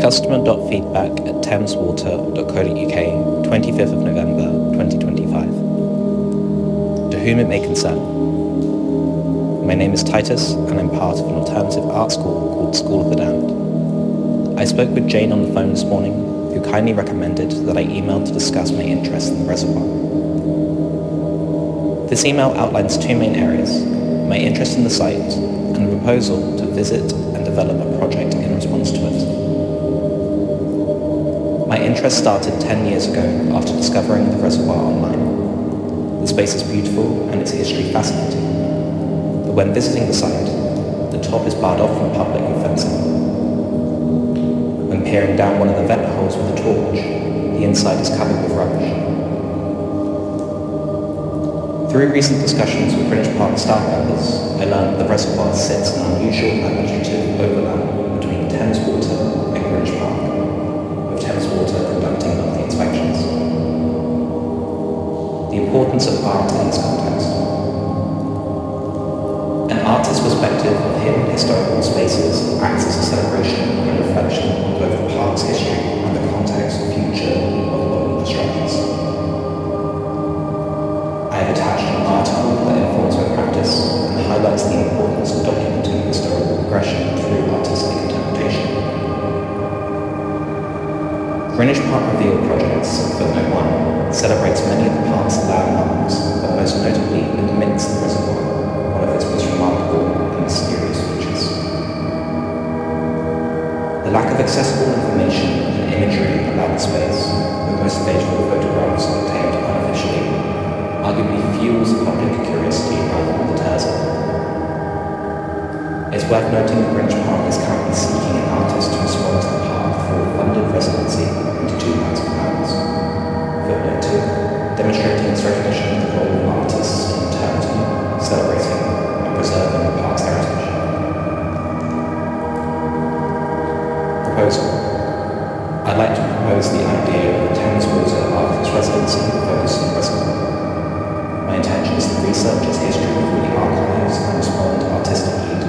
customer.feedback@thameswater.co.uk, 25th of November 2025. To whom it may concern. My name is Titus and I'm part of an alternative art school called School of the Damned. I spoke with Jane on the phone this morning, who kindly recommended that I email to discuss my interest in the reservoir. This email outlines two main areas: my interest in the site and a proposal to visit and develop a project in response to it. My interest started 10 years ago after discovering the reservoir online. The space is beautiful and its history fascinating, but when visiting the site, the top is barred off from public with fencing. When peering down one of the vent holes with a torch, the inside is covered with rubbish. Through recent discussions with Greenwich Park staff members, I learned that the reservoir sits in an unusual administrative overlap between Thames Water and Greenwich Park, with Thames Water conducting monthly inspections. The importance of art in this context. An artist's perspective of hidden historical spaces acts as a celebration and reflection of both the park's history and the context and future of modern infrastructures. I have attached an article that informs my practice and highlights the importance of documenting historical progression through artistic interpretation. Greenwich Park Reveal Projects, footnote 1, celebrates many of the park's landmarks, but most notably admits the reservoir, one of its most remarkable and mysterious features. The lack of accessible information and imagery about the space, with most faithful photographs obtained unofficially, arguably fuels public curiosity rather than deters it. It's worth noting that Greenwich Park is currently seeking an artist to respond to the park for a funded residency into £2,000. Footnote 2, demonstrating its recognition of the role of artists in interpreting, celebrating, and preserving the park's heritage. Proposal. I'd like to propose the idea of a Thames Water artist residency focused on the reservoir. My intention is to research its history through the archives and respond artistically to